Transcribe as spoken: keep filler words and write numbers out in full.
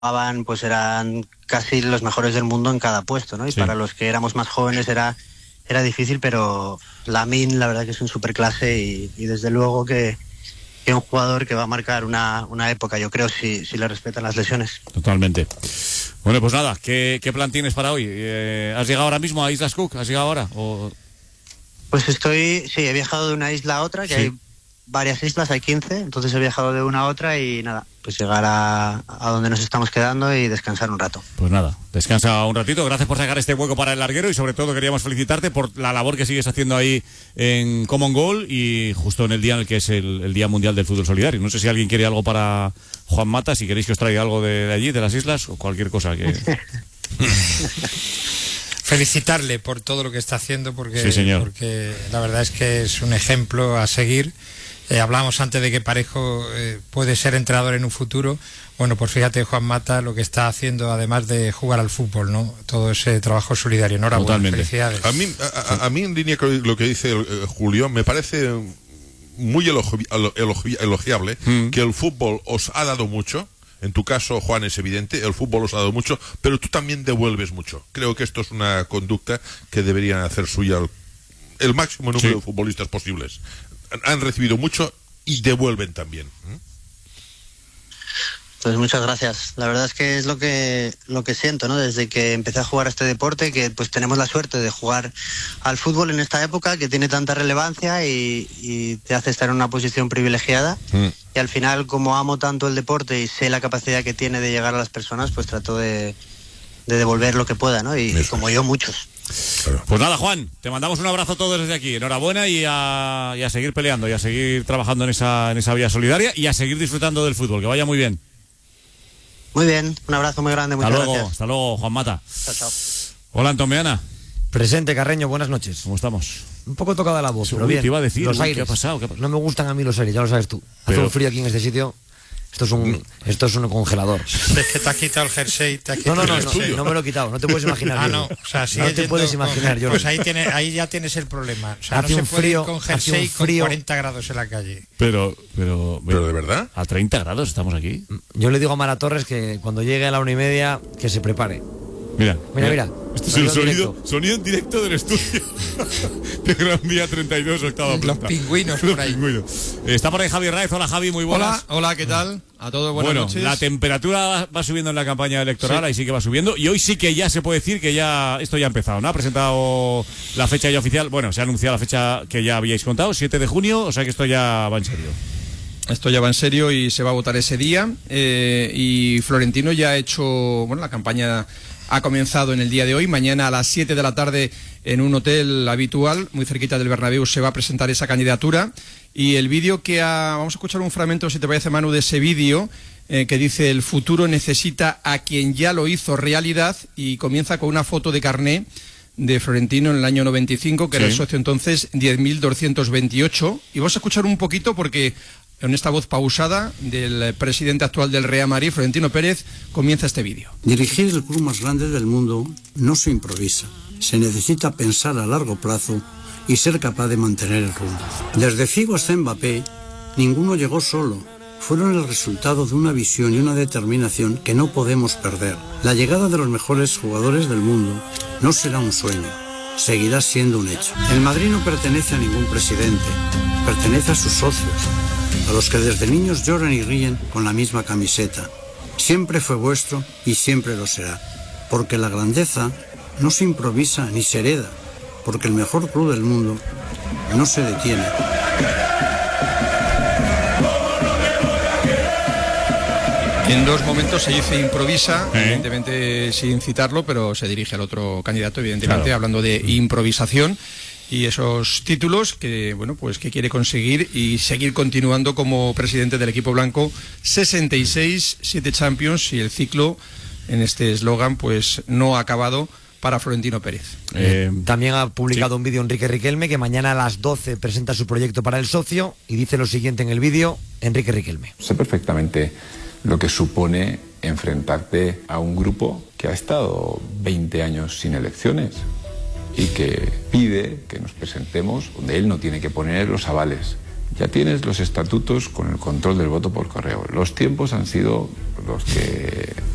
jugaban pues eran casi los mejores del mundo en cada puesto, ¿no? Y Sí. para los que éramos más jóvenes era, era difícil, pero Lamine la verdad que es un superclase y, y desde luego que, que un jugador que va a marcar una, una época, yo creo, si, si le respetan las lesiones. Totalmente. Bueno, pues nada, ¿qué, qué plan tienes para hoy? Eh, ¿Has llegado ahora mismo a Islas Cook? ¿Has llegado ahora? O... Pues estoy, sí, he viajado de una isla a otra, que Sí. hay varias islas, hay quince, entonces he viajado de una a otra y nada, pues llegar a, a donde nos estamos quedando y descansar un rato. Pues nada, descansa un ratito. Gracias por sacar este hueco para el larguero y sobre todo queríamos felicitarte por la labor que sigues haciendo ahí en Common Goal y justo en el día en el que es el, el Día Mundial del Fútbol Solidario. No sé si alguien quiere algo para Juan Mata, si queréis que os traiga algo de, de allí, de las islas o cualquier cosa que... Felicitarle por todo lo que está haciendo porque, Sí, señor. porque la verdad es que es un ejemplo a seguir. Eh, hablamos antes de que Parejo eh, puede ser entrenador en un futuro. Bueno, pues fíjate Juan Mata lo que está haciendo además de jugar al fútbol, ¿no? Todo ese trabajo solidario. Enhorabuena, Totalmente. felicidades. A mí, a, a mí en línea con lo que dice eh, Julio, me parece muy elogi- elogi- elogiable Mm. que el fútbol os ha dado mucho. En tu caso, Juan, es evidente, el fútbol os ha dado mucho, pero tú también devuelves mucho. Creo que esto es una conducta que deberían hacer suya el, el máximo número Sí. de futbolistas posibles. Han- Han recibido mucho y devuelven también. ¿Mm? Pues muchas gracias. La verdad es que es lo que lo que siento, ¿no? Desde que empecé a jugar a este deporte, que pues tenemos la suerte de jugar al fútbol en esta época que tiene tanta relevancia y, y te hace estar en una posición privilegiada. Mm. Y al final, como amo tanto el deporte y sé la capacidad que tiene de llegar a las personas, pues trato de, de devolver lo que pueda, ¿no? Y, y como yo, muchos. Pues nada, Juan, te mandamos un abrazo a todos desde aquí. Enhorabuena y a, y a seguir peleando y a seguir trabajando en esa, en esa vía solidaria y a seguir disfrutando del fútbol. Que vaya muy bien. Muy bien, un abrazo muy grande, Hasta muchas luego, gracias. hasta luego, Juan Mata. Chao, chao. Hola, Antón Meana. Presente, Carreño, buenas noches. ¿Cómo estamos? Un poco tocada la voz, Sí, pero uy, bien. te iba a decir, los uy, aires. ¿qué ha pasado? ¿Qué ha pasado? No me gustan a mí los aires, ya lo sabes tú. Hace Pero- un frío aquí en este sitio. Esto es un, esto es un congelador. Es que te has quitado el jersey. Te has No, quitado no, no, el no, jersey. no me lo he quitado. No te puedes imaginar. Ah, Jordi. no, o sea, no sigues te yendo puedes con imaginar, jer- Jordi. Pues ahí, tiene, ahí ya tienes el problema. O sea, Hace no se un puede frío- ir con hace un jersey frío- con cuarenta grados en la calle. Pero, pero, ¿Pero de verdad? a treinta grados estamos aquí. Yo le digo a Mara Torres que cuando llegue a la una y media, que se prepare. Mira, Mira, mira. Este es el Sonido sonido, directo. sonido en directo del estudio de Gran Vía treinta y dos, octava Los planta. pingüinos Los por ahí. pingüinos. Eh, Está por ahí Javi Raez. Hola, Javi, muy buenas. Hola, hola, ¿qué tal? A todos buenas Bueno, noches. la temperatura va, va subiendo en la campaña electoral, Sí. ahí sí que va subiendo. Y hoy sí que ya se puede decir que ya esto ya ha empezado, ¿no? Ha presentado la fecha ya oficial. Bueno, se ha anunciado la fecha que ya habíais contado, siete de junio, o sea que esto ya va en serio. Esto ya va en serio y se va a votar ese día. eh, y Florentino ya ha hecho, bueno, la campaña ha comenzado en el día de hoy. Mañana a las siete de la tarde en un hotel habitual, muy cerquita del Bernabéu, se va a presentar esa candidatura. Y el vídeo que ha... Vamos a escuchar un fragmento, si te parece, Manu, de ese vídeo eh, que dice: el futuro necesita a quien ya lo hizo realidad, y comienza con una foto de carné de Florentino en el año noventa y cinco, que Sí. era el socio entonces diez mil doscientos veintiocho. Y vamos a escuchar un poquito porque en esta voz pausada del presidente actual del Real Madrid, Florentino Pérez, comienza este vídeo. Dirigir el club más grande del mundo no se improvisa. Se necesita pensar a largo plazo y ser capaz de mantener el rumbo. Desde Figo hasta Mbappé, ninguno llegó solo. Fueron el resultado de una visión y una determinación que no podemos perder. La llegada de los mejores jugadores del mundo no será un sueño, seguirá siendo un hecho. El Madrid no pertenece a ningún presidente, pertenece a sus socios, a los que desde niños lloran y ríen con la misma camiseta. Siempre fue vuestro y siempre lo será, porque la grandeza no se improvisa ni se hereda, porque el mejor club del mundo no se detiene. En dos momentos se dice improvisa, ¿Eh? evidentemente sin citarlo, pero se dirige al otro candidato, evidentemente, Claro. hablando de improvisación y esos títulos que, bueno, pues que quiere conseguir y seguir continuando como presidente del equipo blanco. sesenta y seis, siete Champions, y el ciclo en este eslogan pues no ha acabado para Florentino Pérez. Eh, También ha publicado sí. un vídeo Enrique Riquelme, que mañana a las doce presenta su proyecto para el socio, y dice lo siguiente en el vídeo, Enrique Riquelme. Sé perfectamente lo que supone enfrentarte a un grupo que ha estado veinte años sin elecciones y que pide que nos presentemos donde él no tiene que poner los avales. Ya tienes los estatutos con el control del voto por correo. Los tiempos han sido los que